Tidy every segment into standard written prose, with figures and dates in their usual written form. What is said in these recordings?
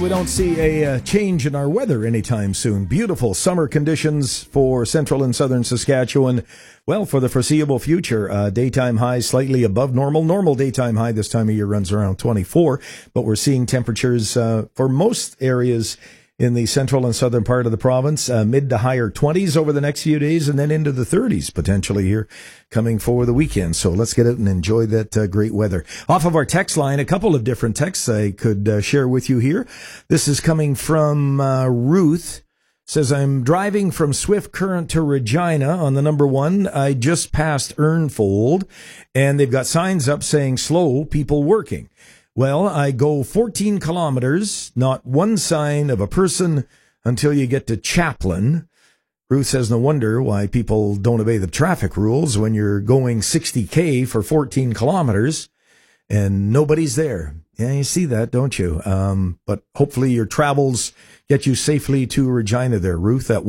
We don't see a change in our weather anytime soon. Beautiful summer conditions for central and southern Saskatchewan. Well, for the foreseeable future, daytime highs slightly above normal. Normal daytime high this time of year runs around 24, but we're seeing temperatures for most areas in the central and southern part of the province, mid to higher 20s over the next few days, and then into the 30s potentially here coming for the weekend. So let's get out and enjoy that great weather. Off of our text line, a couple of different texts I could share with you here. This is coming from Ruth. Says, I'm driving from Swift Current to Regina on the number one. I just passed Earnfold, and they've got signs up saying slow, people working. Well, I go 14 kilometers, not one sign of a person until you get to Chaplin. Ruth says, no wonder why people don't obey the traffic rules when you're going 60K for 14 kilometers and nobody's there. Yeah, you see that, don't you? But hopefully your travels get you safely to Regina there, Ruth, at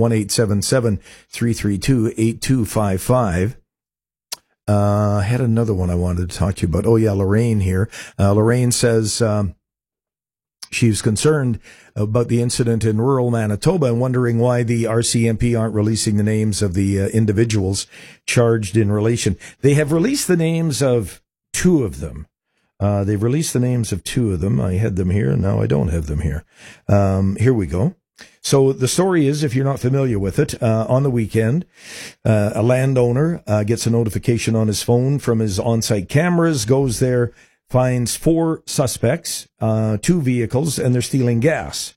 1-877-332-8255. I had another one I wanted to talk to you about. Oh, yeah, Lorraine here. Lorraine says she was concerned about the incident in rural Manitoba and wondering why the RCMP aren't releasing the names of the individuals charged in relation. They have released the names of two of them. They've released the names of two of them. I had them here, and now I don't have them here. Here we go. So the story is, if you're not familiar with it, on the weekend, a landowner gets a notification on his phone from his on-site cameras, goes there, finds four suspects, two vehicles, and they're stealing gas.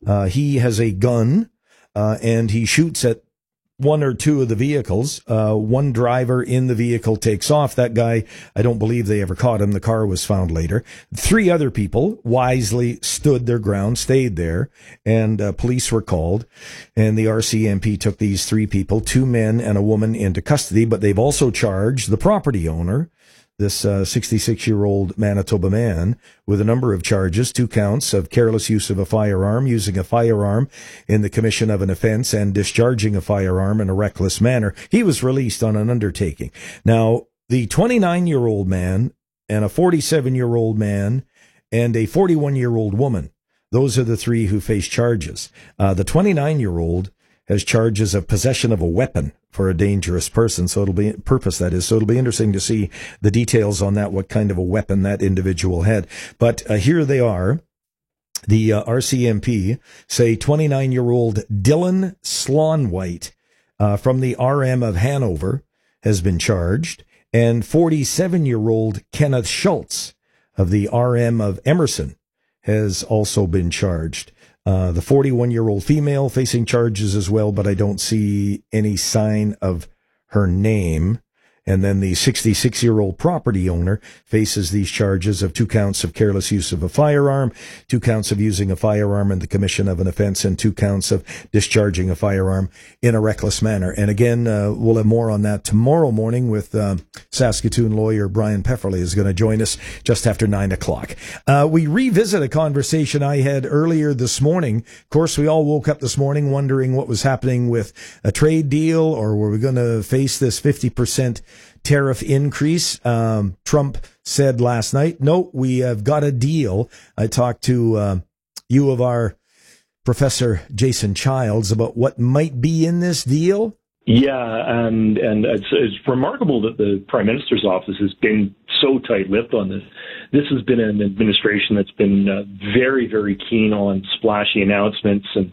He has a gun, and he shoots at one or two of the vehicles. One driver in the vehicle takes off. That guy, I don't believe they ever caught him. The car was found later. Three other people wisely stood their ground, stayed there, and police were called. And the RCMP took these three people, two men and a woman, into custody. But they've also charged the property owner, this 66-year-old Manitoba man, with a number of charges, 2 counts of careless use of a firearm, using a firearm in the commission of an offense, and discharging a firearm in a reckless manner. He was released on an undertaking. Now, the 29-year-old man and a 47-year-old man and a 41-year-old woman, those are the three who face charges. The 29-year-old has charges of possession of a weapon for a dangerous person. So it'll be interesting to see the details on that, what kind of a weapon that individual had. But here they are. The RCMP say 29-year-old Dylan Slonwhite from the RM of Hanover has been charged, and 47-year-old Kenneth Schultz of the RM of Emerson has also been charged. The 41-year-old female facing charges as well, but I don't see any sign of her name. And then the 66-year-old property owner faces these charges of 2 counts of careless use of a firearm, 2 counts of using a firearm in the commission of an offense, and 2 counts of discharging a firearm in a reckless manner. And again, we'll have more on that tomorrow morning with Saskatoon lawyer Brian Pefferley is going to join us just after 9 o'clock. We revisit a conversation I had earlier this morning. Of course, we all woke up this morning wondering what was happening with a trade deal, or were we going to face this 50% tariff increase. Trump said last night, no, we have got a deal. I talked to U of R Professor Jason Childs about what might be in this deal. Yeah, and it's remarkable that the Prime Minister's office has been so tight-lipped on this. This has been an administration that's been very, very keen on splashy announcements and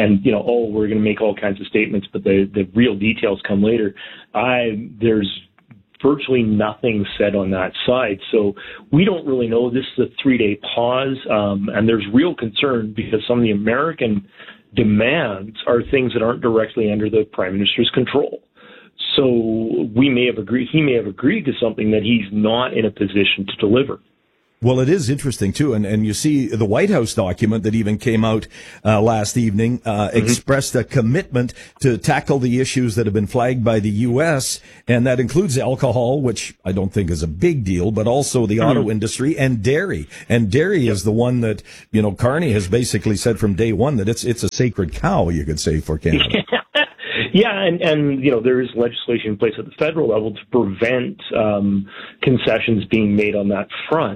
we're going to make all kinds of statements, but the real details come later. There's virtually nothing said on that side. So we don't really know. This is a 3-day pause, and there's real concern because some of the American demands are things that aren't directly under the Prime Minister's control. So he may have agreed to something that he's not in a position to deliver. Well, it is interesting, too, and you see the White House document that even came out last evening expressed a commitment to tackle the issues that have been flagged by the U.S., and that includes alcohol, which I don't think is a big deal, but also the auto industry and dairy. And dairy is the one that, Carney has basically said from day one that it's a sacred cow, you could say, for Canada. Yeah, and there is legislation in place at the federal level to prevent concessions being made on that front.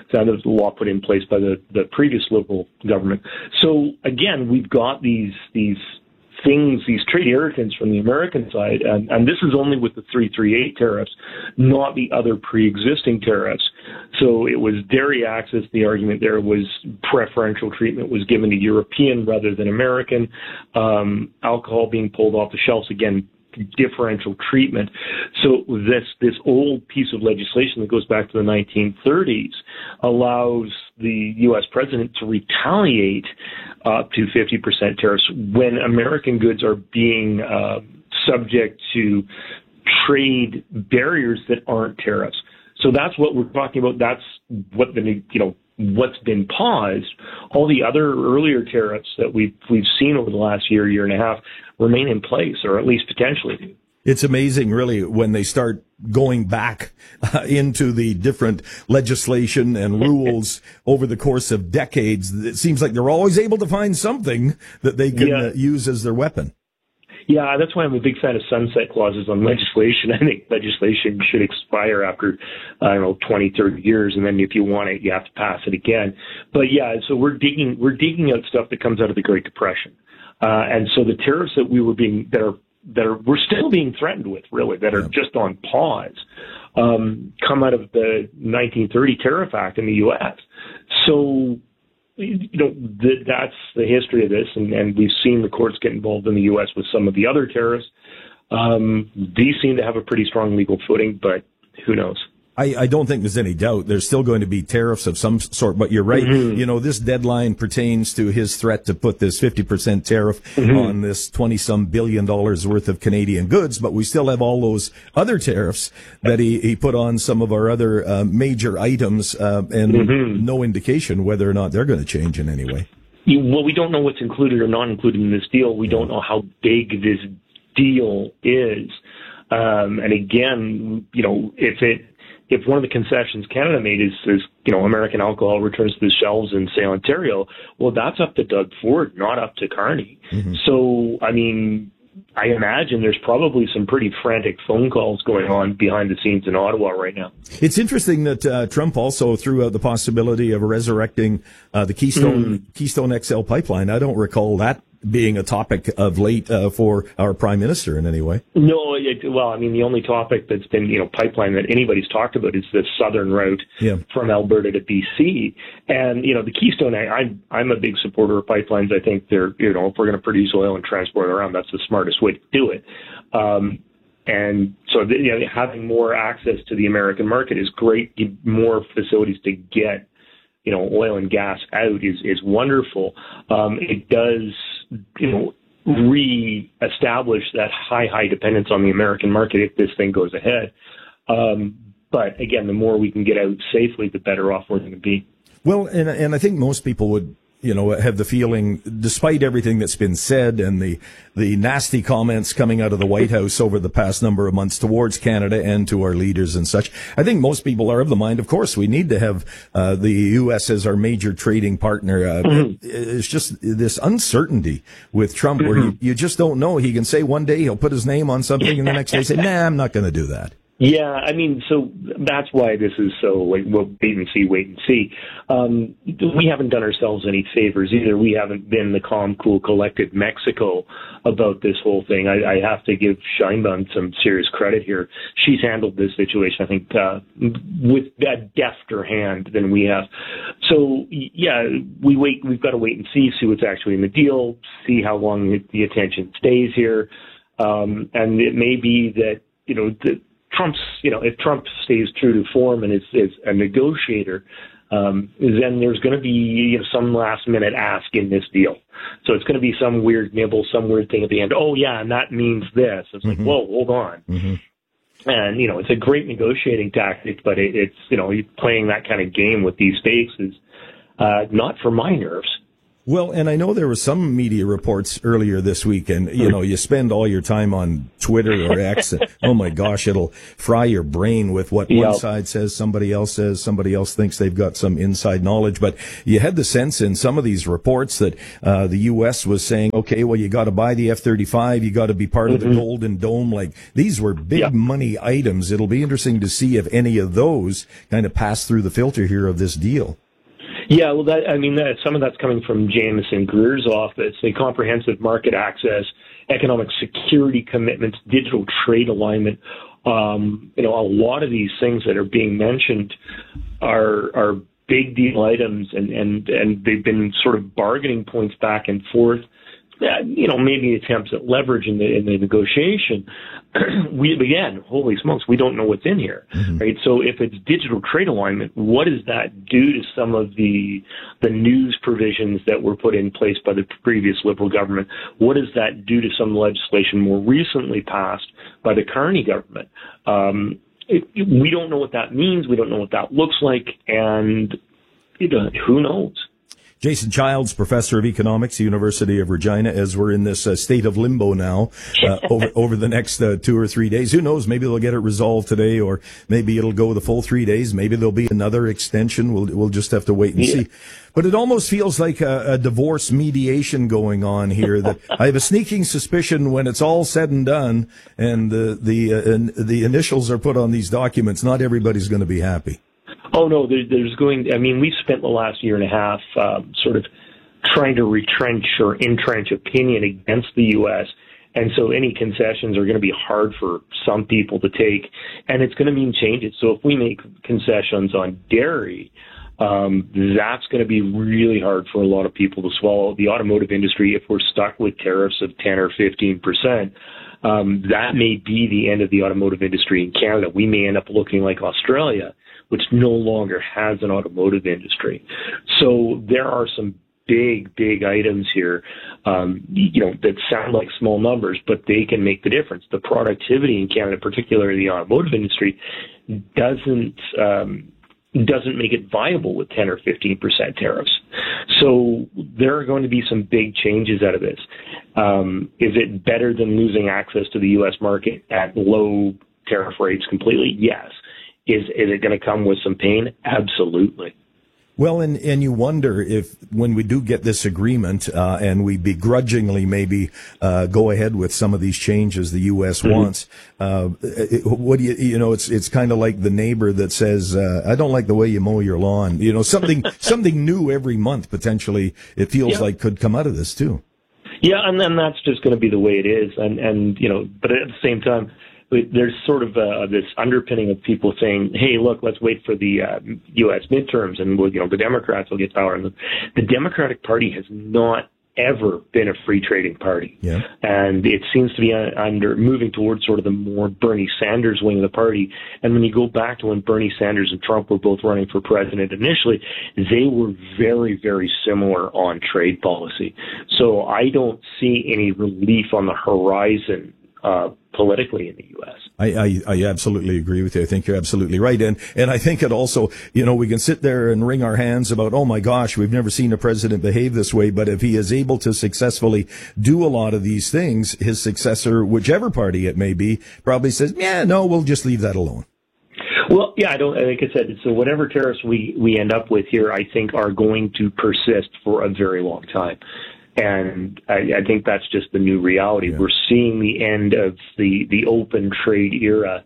That was the law put in place by the previous Liberal government. So again, we've got these things, these trade irritants from the American side, and this is only with the 338 tariffs, not the other pre-existing tariffs. So it was dairy access. The argument there was preferential treatment was given to European rather than American. Alcohol being pulled off the shelves, again, differential treatment. So this old piece of legislation that goes back to the 1930s allows the U.S. president to retaliate up to 50% tariffs when American goods are being subject to trade barriers that aren't tariffs. So that's what we're talking about. That's what what's been paused. All the other earlier tariffs that we've seen over the last year and a half remain in place, or at least potentially do. It's amazing, really, when they start going back into the different legislation and rules over the course of decades. It seems like they're always able to find something that they can use as their weapon. Yeah, that's why I'm a big fan of sunset clauses on legislation. I think legislation should expire after, 20, 30 years, and then if you want it, you have to pass it again. But yeah, so we're digging out stuff that comes out of the Great Depression. And so the tariffs that we're still being threatened with, really, that are just on pause, come out of the 1930 Tariff Act in the U.S. So, that's the history of this, and we've seen the courts get involved in the U.S. with some of the other tariffs. These seem to have a pretty strong legal footing, but who knows? I don't think there's any doubt there's still going to be tariffs of some sort, but you're right. Mm-hmm. This deadline pertains to his threat to put this 50% tariff on this 20-some billion dollars worth of Canadian goods, but we still have all those other tariffs that he put on some of our other major items, and no indication whether or not they're going to change in any way. Well, we don't know what's included or not included in this deal. We don't know how big this deal is. And again, if one of the concessions Canada made is American alcohol returns to the shelves in, say, Ontario, well, that's up to Doug Ford, not up to Carney. Mm-hmm. So, I imagine there's probably some pretty frantic phone calls going on behind the scenes in Ottawa right now. It's interesting that Trump also threw out the possibility of resurrecting the Keystone XL pipeline. I don't recall that being a topic of late for our prime minister in any way. No, the only topic that's been, pipeline that anybody's talked about is the southern route from Alberta to BC. And, the Keystone, I'm a big supporter of pipelines. I think they're, if we're going to produce oil and transport it around, that's the smartest way to do it. And so, having more access to the American market is great. More facilities to get, oil and gas out is wonderful. It does, re-establish that high dependence on the American market if this thing goes ahead. But again, the more we can get out safely, the better off we're going to be. Well, and I think most people would, have the feeling, despite everything that's been said and the nasty comments coming out of the White House over the past number of months towards Canada and to our leaders and such, I think most people are of the mind, of course, we need to have the U.S. as our major trading partner. It's just this uncertainty with Trump where you just don't know. He can say one day he'll put his name on something and the next day say, nah, I'm not going to do that. Yeah, so that's why this is so, we'll wait and see. We haven't done ourselves any favors either. We haven't been the calm, cool, collected Mexico about this whole thing. I have to give Sheinbaum some serious credit here. She's handled this situation, I think, with a defter hand than we have. So, yeah, we've got to wait and see what's actually in the deal, see how long the attention stays here. And it may be that, if Trump stays true to form and is a negotiator, then there's going to be some last minute ask in this deal. So it's going to be some weird nibble, some weird thing at the end. Oh yeah, and that means this. It's like, whoa, hold on. And it's a great negotiating tactic, but it's playing that kind of game with these stakes is not for my nerves. Well, and I know there were some media reports earlier this week, and, you spend all your time on Twitter or X, and, oh my gosh, it'll fry your brain with what one side says, somebody else thinks they've got some inside knowledge. But you had the sense in some of these reports that the U.S. was saying, okay, well, you got to buy the F-35, you got to be part of the Golden Dome. Like, these were big money items. It'll be interesting to see if any of those kind of pass through the filter here of this deal. Yeah, well, some of that's coming from Jameson Greer's office. The comprehensive market access, economic security commitments, digital trade alignment. A lot of these things that are being mentioned are big deal items, and they've been sort of bargaining points back and forth. Maybe attempts at leverage in the negotiation. Holy smokes, we don't know what's in here, right? So if it's digital trade alignment, what does that do to some of the news provisions that were put in place by the previous Liberal government? What does that do to some legislation more recently passed by the Carney government? We don't know what that means. We don't know what that looks like, and who knows? Jason Childs, professor of economics, University of Regina, as we're in this state of limbo now over the next 2 or 3 days. Who knows? Maybe they'll get it resolved today, or maybe it'll go the full 3 days. Maybe there'll be another extension. We'll just have to wait and see. But it almost feels like a divorce mediation going on here. That I have a sneaking suspicion when it's all said and done, and the initials are put on these documents, not everybody's going to be happy. Oh, no, we've spent the last year and a half sort of trying to retrench or entrench opinion against the U.S., and so any concessions are going to be hard for some people to take, and it's going to mean changes. So if we make concessions on dairy, that's going to be really hard for a lot of people to swallow. The automotive industry, if we're stuck with tariffs of 10 or 15%, that may be the end of the automotive industry in Canada. We may end up looking like Australia, which no longer has an automotive industry. So there are some big items here, that sound like small numbers, but they can make the difference. The productivity in Canada, particularly the automotive industry, doesn't make it viable with 10 or 15% tariffs. So there are going to be some big changes out of this. Is it better than losing access to the U.S. market at low tariff rates completely? Yes. Is it going to come with some pain? Absolutely. Well, and you wonder if when we do get this agreement, and we begrudgingly maybe go ahead with some of these changes the U.S. wants, what do it's kind of like the neighbor that says, I don't like the way you mow your lawn. Something new every month potentially, it feels like could come out of this too. Yeah, and then that's just going to be the way it is. And but at the same time, there's sort of this underpinning of people saying, hey, look, let's wait for the U.S. midterms, and the Democrats will get power. And the Democratic Party has not ever been a free trading party. Yeah. And it seems to be moving towards sort of the more Bernie Sanders wing of the party. And when you go back to when Bernie Sanders and Trump were both running for president initially, they were very, very similar on trade policy. So I don't see any relief on the horizon politically in the U.S. I absolutely agree with you. I think you're absolutely right. And I think it also, we can sit there and wring our hands about, oh my gosh, we've never seen a president behave this way. But if he is able to successfully do a lot of these things, his successor, whichever party it may be, probably says, yeah, no, we'll just leave that alone. Well, yeah, like I said, so whatever tariffs we end up with here, I think are going to persist for a very long time. And I think that's just the new reality. Yeah. We're seeing the end of the open trade era.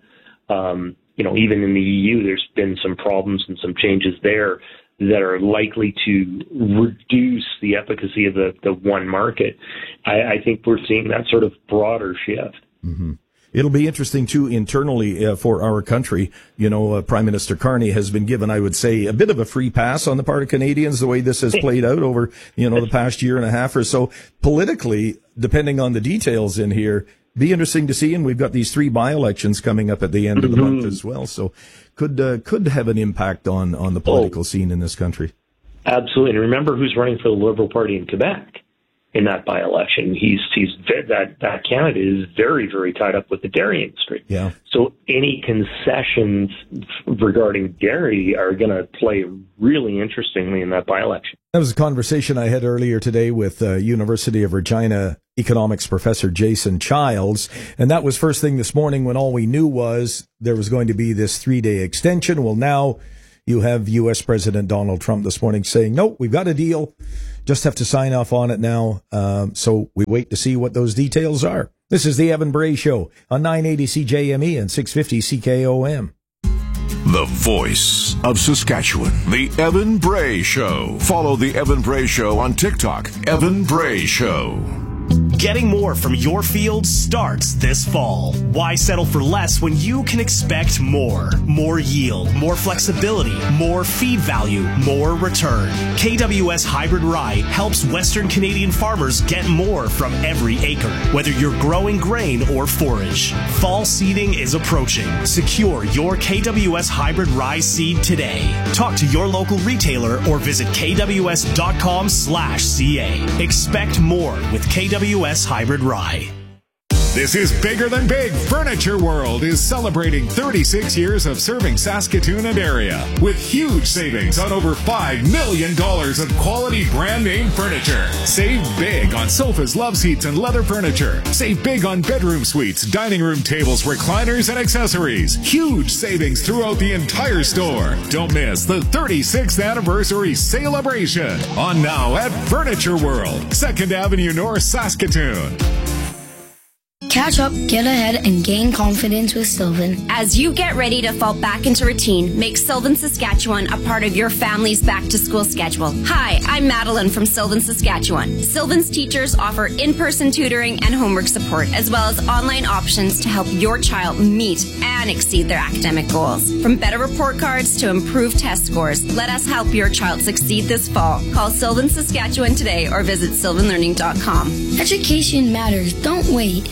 Even in the EU, there's been some problems and some changes there that are likely to reduce the efficacy of the one market. I think we're seeing that sort of broader shift. Mm-hmm. It'll be interesting, too, internally for our country. Prime Minister Carney has been given, I would say, a bit of a free pass on the part of Canadians, the way this has played out over, the past year and a half or so. Politically, depending on the details in here, be interesting to see. And we've got these 3 by-elections coming up at the end of the month as well. So could have an impact on the political scene in this country. Absolutely. And remember who's running for the Liberal Party in Quebec. in that by-election. That candidate is very, very tied up with the dairy industry. Yeah. So any concessions regarding dairy are going to play really interestingly in that by-election. That was a conversation I had earlier today with University of Regina economics professor Jason Childs, and that was first thing this morning when all we knew was there was going to be this 3-day extension. Well, now you have U.S. President Donald Trump this morning saying, no, we've got a deal, just have to sign off on it now. So we wait to see what those details are. This is the Evan Bray Show on 980 CJME and 650 CKOM. The voice of Saskatchewan, the Evan Bray Show. Follow the Evan Bray Show on TikTok, Evan Bray Show. Getting more from your field starts this fall. Why settle for less when you can expect more? More yield, more flexibility, more feed value, more return. KWS Hybrid Rye helps Western Canadian farmers get more from every acre, whether you're growing grain or forage. Fall seeding is approaching. Secure your KWS Hybrid Rye seed today. Talk to your local retailer or visit kws.com/ca. Expect more with KWS Hybrid Rye. This is Bigger Than Big. Furniture World is celebrating 36 years of serving Saskatoon and area with huge savings on over $5 million of quality brand name furniture. Save big on sofas, love seats, and leather furniture. Save big on bedroom suites, dining room tables, recliners, and accessories. Huge savings throughout the entire store. Don't miss the 36th anniversary celebration on now at Furniture World, 2nd Avenue North, Saskatoon. Catch up, get ahead, and gain confidence with Sylvan. As you get ready to fall back into routine, make Sylvan Saskatchewan a part of your family's back-to-school schedule. Hi, I'm Madeline from Sylvan Saskatchewan. Sylvan's teachers offer in-person tutoring and homework support, as well as online options to help your child meet and exceed their academic goals. From better report cards to improved test scores, let us help your child succeed this fall. Call Sylvan Saskatchewan today or visit sylvanlearning.com. Education matters. Don't wait.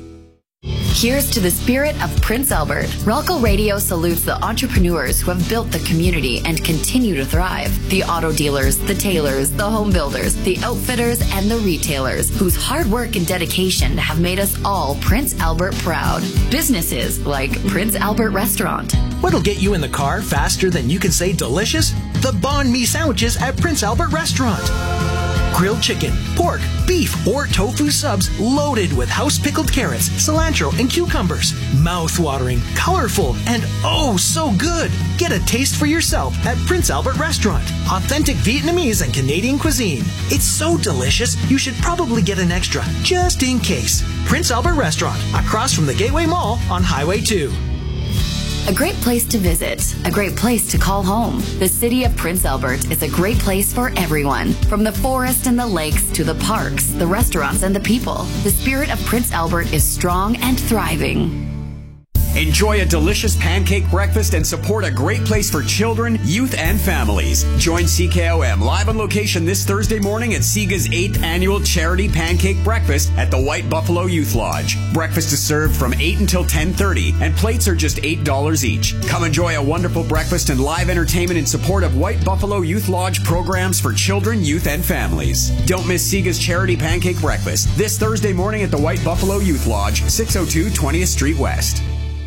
Here's to the spirit of Prince Albert. Relco Radio salutes the entrepreneurs who have built the community and continue to thrive. The auto dealers, the tailors, the home builders, the outfitters, and the retailers whose hard work and dedication have made us all Prince Albert proud. Businesses like Prince Albert Restaurant. What'll get you in the car faster than you can say delicious? The banh mi sandwiches at Prince Albert Restaurant. Grilled chicken, pork, beef, or tofu subs loaded with house-pickled carrots, cilantro, and cucumbers. Mouth-watering, colorful, and oh so good. Get a taste for yourself at Prince Albert Restaurant. Authentic Vietnamese and Canadian cuisine. It's so delicious, you should probably get an extra, just in case. Prince Albert Restaurant, across from the Gateway Mall on Highway 2. A great place to visit, a great place to call home. The city of Prince Albert is a great place for everyone. From the forest and the lakes to the parks, the restaurants and the people, the spirit of Prince Albert is strong and thriving. Enjoy a delicious pancake breakfast and support a great place for children, youth, and families. Join CKOM live on location this Thursday morning at SIGA's 8th annual charity pancake breakfast at the White Buffalo Youth Lodge. Breakfast is served from 8 until 10:30, and plates are just $8 each. Come enjoy a wonderful breakfast and live entertainment in support of White Buffalo Youth Lodge programs for children, youth, and families. Don't miss SIGA's charity pancake breakfast this Thursday morning at the White Buffalo Youth Lodge, 602 20th Street West.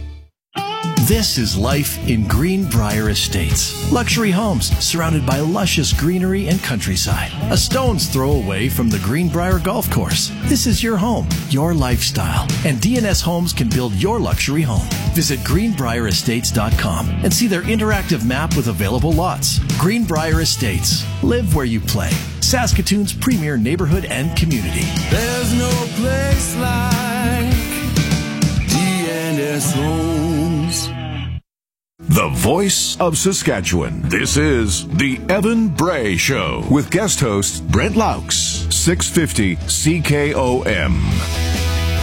This is life in Greenbrier Estates. Luxury homes surrounded by luscious greenery and countryside. A stone's throw away from the Greenbrier Golf Course. This is your home, your lifestyle, and DNS Homes can build your luxury home. Visit greenbrierestates.com and see their interactive map with available lots. Greenbrier Estates. Live where you play. Saskatoon's premier neighborhood and community. There's no place like DNS Homes. The voice of Saskatchewan. This is the Evan Bray Show with guest host Brent Laux, 650 CKOM.